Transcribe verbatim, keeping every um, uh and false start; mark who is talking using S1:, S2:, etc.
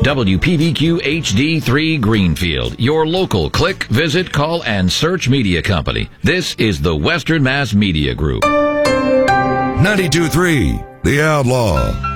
S1: W P V Q H D three Greenfield, your local click, visit, call, and search media company. This is the Western Mass Media Group.
S2: ninety-two point three The Outlaw.